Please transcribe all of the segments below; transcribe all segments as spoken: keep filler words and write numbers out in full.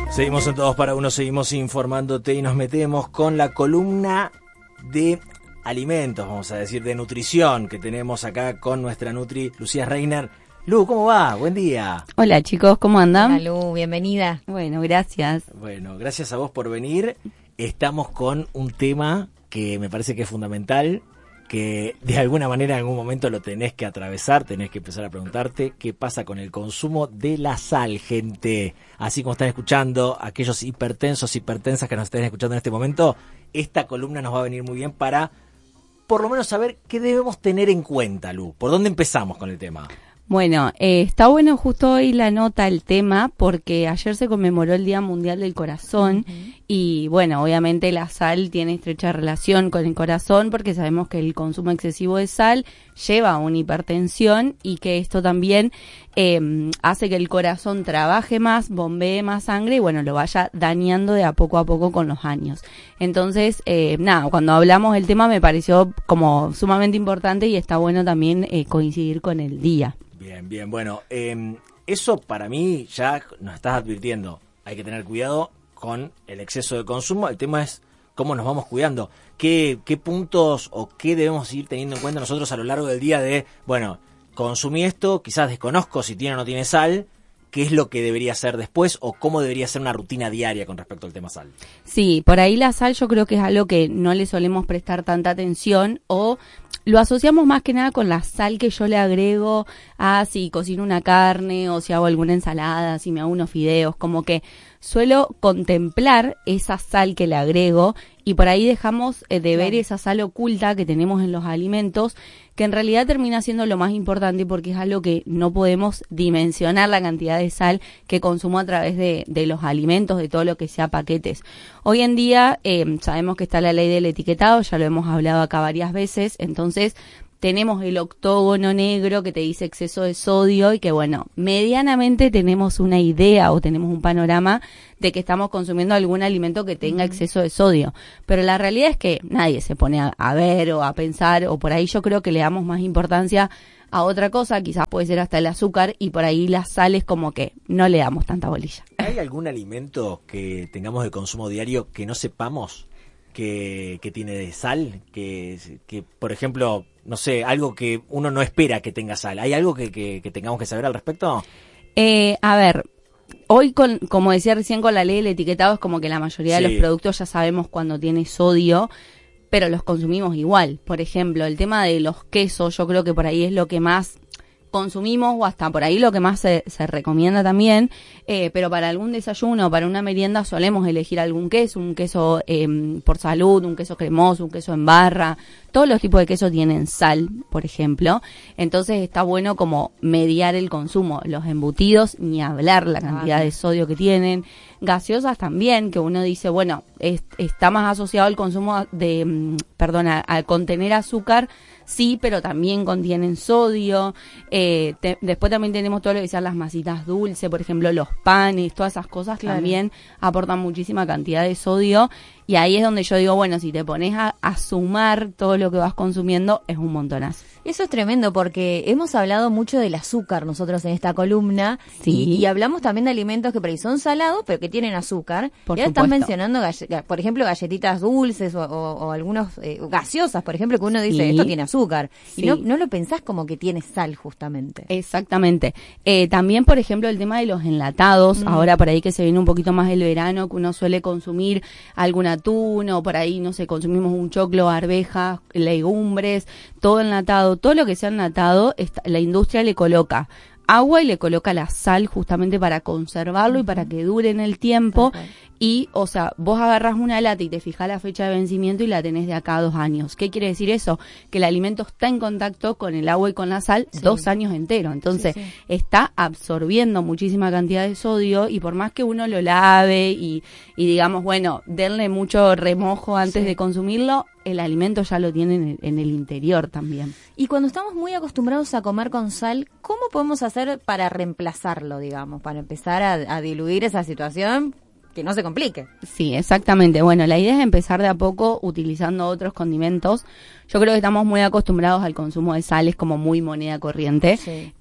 Seguimos en Todos para Uno, seguimos informándote y nos metemos con la columna de alimentos, vamos a decir, de nutrición que tenemos acá con nuestra Nutri, Lucía Reiner. Lu, ¿cómo va? Buen día. Hola chicos, ¿cómo andan? Hola Lu, bienvenida. Bueno, gracias. Bueno, gracias a vos por venir. Estamos con un tema que me parece que es fundamental, que de alguna manera en algún momento lo tenés que atravesar, tenés que empezar a preguntarte qué pasa con el consumo de la sal, gente. Así como están escuchando, aquellos hipertensos, hipertensas que nos estén escuchando en este momento, esta columna nos va a venir muy bien para por lo menos saber qué debemos tener en cuenta, Lu. ¿Por dónde empezamos con el tema? Bueno, eh, está bueno justo hoy la nota, el tema, porque ayer se conmemoró el Día Mundial del Corazón uh-huh. y bueno, obviamente la sal tiene estrecha relación con el corazón porque sabemos que el consumo excesivo de sal lleva a una hipertensión y que esto también eh, hace que el corazón trabaje más, bombee más sangre y bueno, lo vaya dañando de a poco a poco con los años. Entonces, eh, nada, cuando hablamos del tema me pareció como sumamente importante y está bueno también eh, coincidir con el día. Bien, bien, bueno, eh, eso para mí ya nos estás advirtiendo, hay que tener cuidado con el exceso de consumo, el tema es cómo nos vamos cuidando, qué, qué puntos o qué debemos ir teniendo en cuenta nosotros a lo largo del día de, bueno, consumí esto, quizás desconozco si tiene o no tiene sal, qué es lo que debería hacer después o cómo debería ser una rutina diaria con respecto al tema sal. Sí, por ahí la sal yo creo que es algo que no le solemos prestar tanta atención o lo asociamos más que nada con la sal que yo le agrego a si cocino una carne o si hago alguna ensalada, si me hago unos fideos, como que suelo contemplar esa sal que le agrego y por ahí dejamos eh, de ver esa sal oculta que tenemos en los alimentos, que en realidad termina siendo lo más importante porque es algo que no podemos dimensionar la cantidad de sal que consumo a través de, de los alimentos, de todo lo que sea paquetes. Hoy en día eh, sabemos que está la ley del etiquetado, ya lo hemos hablado acá varias veces, entonces tenemos el octógono negro que te dice exceso de sodio y que bueno, medianamente tenemos una idea o tenemos un panorama de que estamos consumiendo algún alimento que tenga exceso de sodio. Pero la realidad es que nadie se pone a, a ver o a pensar o por ahí yo creo que le damos más importancia a otra cosa, quizás puede ser hasta el azúcar y por ahí las sales como que no le damos tanta bolilla. ¿Hay algún alimento que tengamos de consumo diario que no sepamos que, que tiene de sal? Que, que, por ejemplo, no sé, algo que uno no espera que tenga sal. ¿Hay algo que, que, que tengamos que saber al respecto? Eh, a ver, hoy, con, como decía recién, con la ley del etiquetado es como que la mayoría sí. de los productos ya sabemos cuando tiene sodio, pero los consumimos igual. Por ejemplo, el tema de los quesos, yo creo que por ahí es lo que más consumimos o hasta por ahí lo que más se, se recomienda también, eh, pero para algún desayuno o para una merienda solemos elegir algún queso, un queso eh, por salud, un queso cremoso, un queso en barra, todos los tipos de queso tienen sal, por ejemplo, entonces está bueno como mediar el consumo, los embutidos, ni hablar la cantidad de sodio que tienen, gaseosas también, que uno dice, bueno, es, está más asociado al consumo de, perdona, al contener azúcar, sí, pero también contienen sodio. Eh, te, después también tenemos todo lo que sean las masitas dulces, por ejemplo, los panes, todas esas cosas claro. también aportan muchísima cantidad de sodio. Y ahí es donde yo digo, bueno, si te pones a, a sumar todo lo que vas consumiendo, es un montonazo. Eso es tremendo porque hemos hablado mucho del azúcar nosotros en esta columna sí. y, y hablamos también de alimentos que por ahí son salados pero que tienen azúcar. Por y ahora supuesto. están mencionando, galle- por ejemplo, galletitas dulces o, o, o algunos eh, gaseosas, por ejemplo, que uno dice, sí. esto tiene azúcar. Sí. Y no, no lo pensás como que tiene sal justamente. Exactamente. Eh, también, por ejemplo, el tema de los enlatados, mm. ahora por ahí que se viene un poquito más el verano, que uno suele consumir algún atún o por ahí, no sé, consumimos un choclo, arvejas, legumbres, todo enlatado, todo lo que sea enlatado, esta, la industria le coloca agua y le coloca la sal justamente para conservarlo uh-huh. y para que dure en el tiempo. Okay. Y, o sea, vos agarrás una lata y te fijás la fecha de vencimiento y la tenés de acá a dos años. ¿Qué quiere decir eso? Que el alimento está en contacto con el agua y con la sal sí. dos años enteros. Entonces, sí, sí. está absorbiendo muchísima cantidad de sodio y por más que uno lo lave y, y digamos, bueno, denle mucho remojo antes sí. de consumirlo, el alimento ya lo tiene en el, en el interior también. Y cuando estamos muy acostumbrados a comer con sal, ¿cómo podemos hacer para reemplazarlo, digamos, para empezar a, a diluir esa situación? Que no se complique. Sí, exactamente. Bueno, la idea es empezar de a poco utilizando otros condimentos. Yo creo que estamos muy acostumbrados al consumo de sales como muy moneda corriente. Sí.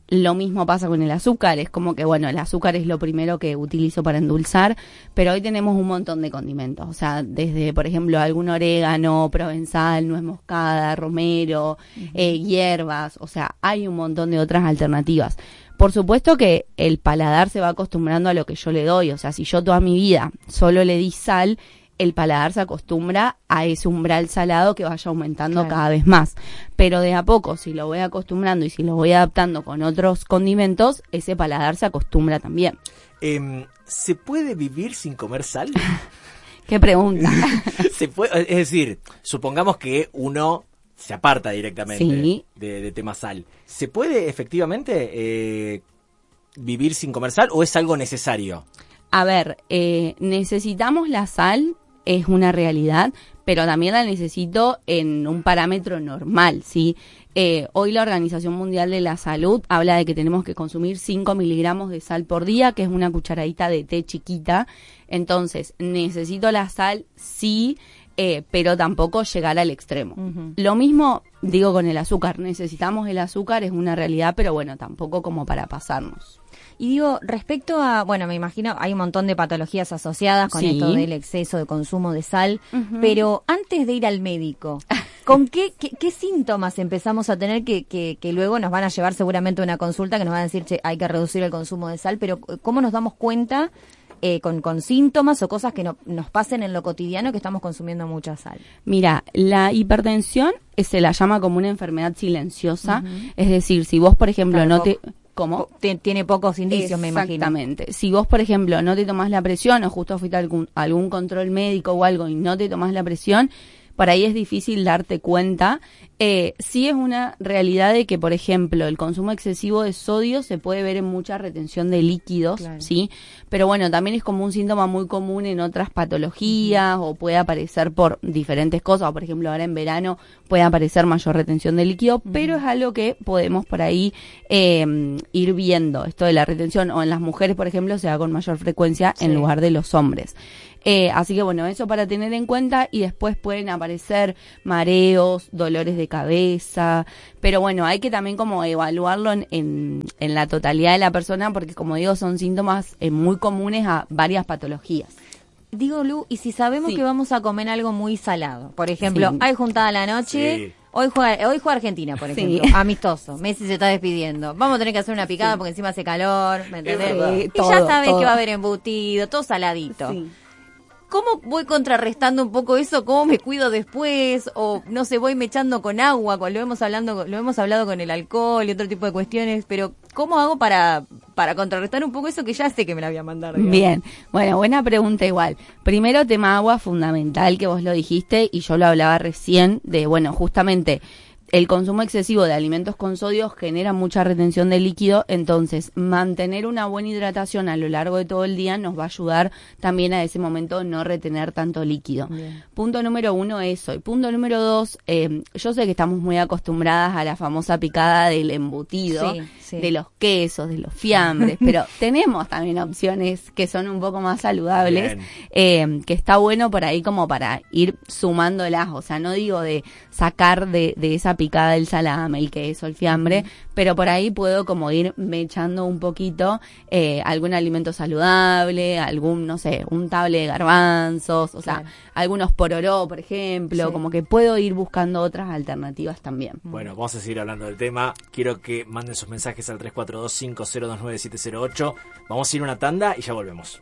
Lo mismo pasa con el azúcar, es como que, bueno, el azúcar es lo primero que utilizo para endulzar, pero hoy tenemos un montón de condimentos, o sea, desde, por ejemplo, algún orégano, provenzal, nuez moscada, romero, uh-huh. eh, hierbas, o sea, hay un montón de otras alternativas. Por supuesto que el paladar se va acostumbrando a lo que yo le doy, o sea, si yo toda mi vida solo le di sal, el paladar se acostumbra a ese umbral salado que vaya aumentando claro. cada vez más. Pero de a poco, si lo voy acostumbrando y si lo voy adaptando con otros condimentos, ese paladar se acostumbra también. Eh, ¿Se puede vivir sin comer sal? ¿Qué pregunta? Se puede, es decir, supongamos que uno se aparta directamente sí. de, de tema sal. ¿Se puede efectivamente eh, vivir sin comer sal o es algo necesario? A ver, eh, necesitamos la sal, es una realidad, pero también la necesito en un parámetro normal, ¿sí? Eh, hoy la Organización Mundial de la Salud habla de que tenemos que consumir cinco miligramos de sal por día, que es una cucharadita de té chiquita. Entonces, necesito la sal, sí, eh, pero tampoco llegar al extremo. Uh-huh. Lo mismo digo con el azúcar, necesitamos el azúcar, es una realidad, pero bueno, tampoco como para pasarnos. Y digo, respecto a, bueno, me imagino, hay un montón de patologías asociadas con sí. esto del exceso de consumo de sal, uh-huh. pero antes de ir al médico, ¿con qué, qué, qué síntomas empezamos a tener que, que, que luego nos van a llevar seguramente a una consulta que nos van a decir, che, hay que reducir el consumo de sal, pero cómo nos damos cuenta eh, con, con síntomas o cosas que no, nos pasen en lo cotidiano que estamos consumiendo mucha sal? Mira, la hipertensión se la llama como una enfermedad silenciosa, uh-huh. es decir, si vos, por ejemplo, claro, no te... ¿Cómo? Tiene pocos indicios, me imagino. Exactamente. Si vos, por ejemplo, no te tomás la presión o justo fuiste a algún, algún control médico o algo y no te tomás la presión, por ahí es difícil darte cuenta. Eh, sí es una realidad de que, por ejemplo, el consumo excesivo de sodio se puede ver en mucha retención de líquidos, claro. ¿sí? Pero bueno, también es como un síntoma muy común en otras patologías uh-huh. o puede aparecer por diferentes cosas. O, por ejemplo, ahora en verano puede aparecer mayor retención de líquido, uh-huh. pero es algo que podemos por ahí eh, ir viendo. Esto de la retención, o en las mujeres, por ejemplo, se da con mayor frecuencia sí. en lugar de los hombres. Eh, así que bueno, eso para tener en cuenta, y después pueden aparecer mareos, dolores de cabeza, pero bueno, hay que también como evaluarlo en, en, en la totalidad de la persona, porque como digo, son síntomas eh, muy comunes a varias patologías. Digo, Lu, y si sabemos sí. que vamos a comer algo muy salado, por ejemplo, sí. hay juntada a la noche... Sí. Hoy juega, hoy juega Argentina, por ejemplo, sí. amistoso. Messi se está despidiendo. Vamos a tener que hacer una picada sí. porque encima hace calor, ¿me entendés? Y todo, ya sabes que va a haber embutido, todo saladito. Sí. ¿Cómo voy contrarrestando un poco eso? ¿Cómo me cuido después? O no sé, voy mechando con agua, lo hemos hablando, lo hemos hablado con el alcohol y otro tipo de cuestiones, pero ¿cómo hago para para contrarrestar un poco eso que ya sé que me la voy a mandar? Digamos? Bien, bueno, buena pregunta igual. Primero, tema agua, fundamental, que vos lo dijiste y yo lo hablaba recién, de bueno, justamente el consumo excesivo de alimentos con sodio genera mucha retención de líquido, entonces mantener una buena hidratación a lo largo de todo el día nos va a ayudar también a ese momento no retener tanto líquido. Bien. Punto número uno, eso. Y punto número dos, eh, yo sé que estamos muy acostumbradas a la famosa picada del embutido, sí, sí. de los quesos, de los fiambres, pero tenemos también opciones que son un poco más saludables, eh, que está bueno por ahí como para ir sumándolas, o sea, no digo de sacar de, de esa picada el salame, el queso, el fiambre, uh-huh. pero por ahí puedo como ir mechando un poquito eh, algún alimento saludable, algún, no sé, un table de garbanzos, o claro. sea, algunos pororó, por ejemplo, sí. como que puedo ir buscando otras alternativas también. Bueno, vamos a seguir hablando del tema. Quiero que manden sus mensajes al tres cuatro dos cinco cero dos nueve siete cero ocho. Vamos a ir a una tanda y ya volvemos.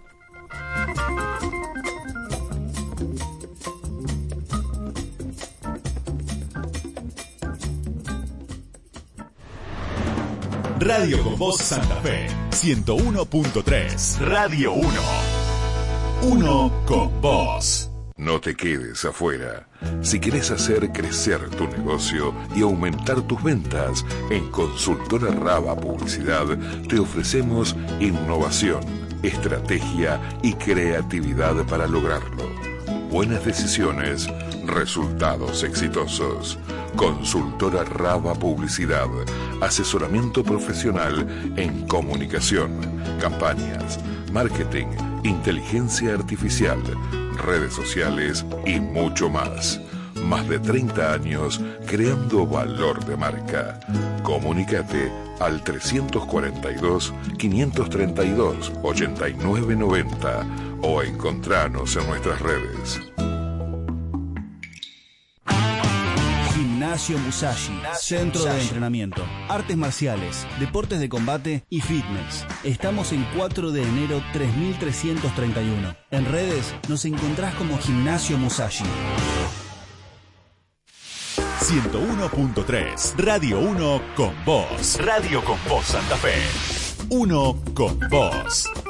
Radio con Voz Santa Fe, ciento uno punto tres. Radio uno. Uno con vos. No te quedes afuera. Si querés hacer crecer tu negocio y aumentar tus ventas, en Consultora Raba Publicidad te ofrecemos innovación, estrategia y creatividad para lograrlo. Buenas decisiones, resultados exitosos. Consultora Raba Publicidad, asesoramiento profesional en comunicación, campañas, marketing, inteligencia artificial, redes sociales y mucho más. Más de treinta años creando valor de marca. Comunícate al trescientos cuarenta y dos, quinientos treinta y dos, ochenta y nueve noventa o encontranos en nuestras redes. Gimnasio Musashi, Gimnasio Centro Musashi. De entrenamiento, artes marciales, deportes de combate y fitness. Estamos en cuatro de enero tres mil trescientos treinta y uno. En redes nos encontrás como Gimnasio Musashi. ciento uno punto tres, Radio uno con vos. Radio con vos Santa Fe. Uno con vos.